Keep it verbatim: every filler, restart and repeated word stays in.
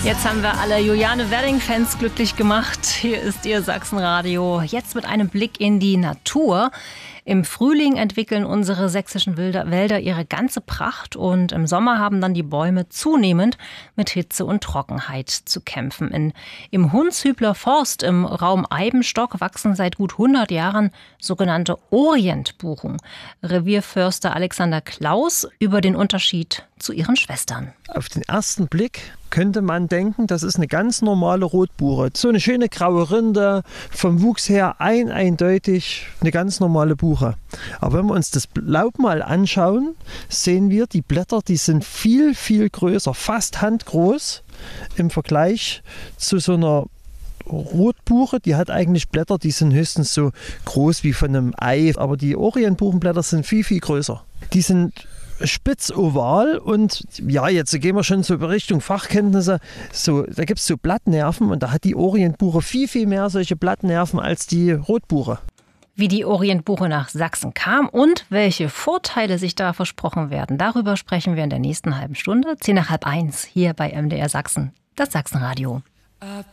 Jetzt haben wir alle Juliane Wedding-Fans glücklich gemacht. Hier ist Ihr Sachsenradio. Jetzt mit einem Blick in die Natur. Im Frühling entwickeln unsere sächsischen Wälder ihre ganze Pracht und im Sommer haben dann die Bäume zunehmend mit Hitze und Trockenheit zu kämpfen. In, Im Hundshübler Forst im Raum Eibenstock wachsen seit gut hundert Jahren sogenannte Orientbuchen. Revierförster Alexander Klaus über den Unterschied zu ihren Schwestern. Auf den ersten Blick könnte man denken, das ist eine ganz normale Rotbuche. So eine schöne graue Rinde, vom Wuchs her ein eindeutig eine ganz normale Buche. Aber wenn wir uns das Laub mal anschauen, sehen wir, die Blätter, die sind viel, viel größer, fast handgroß im Vergleich zu so einer Rotbuche. Die hat eigentlich Blätter, die sind höchstens so groß wie von einem Ei. Aber die Orientbuchenblätter sind viel, viel größer. Die sind spitzoval und ja, jetzt gehen wir schon so Richtung Fachkenntnisse. So, da gibt es so Blattnerven und da hat die Orientbuche viel, viel mehr solche Blattnerven als die Rotbuche. Wie die Orientbuche nach Sachsen kam und welche Vorteile sich da versprochen werden, darüber sprechen wir in der nächsten halben Stunde. Zehn nach halb eins hier bei M D R Sachsen, das Sachsenradio. Up